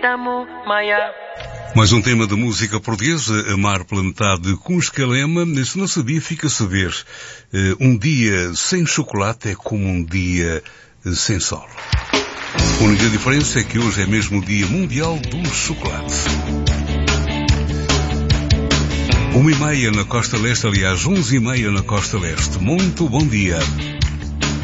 Tamo Maia. Mais um tema da música portuguesa, Amar pela Metade com Escalema. Se não sabia, fica a saber. Um dia sem chocolate é como um dia sem sol. A única diferença é que hoje é mesmo o Dia Mundial do Chocolate. 1h30 na Costa Leste, aliás, 11h30 na Costa Leste. Muito bom dia.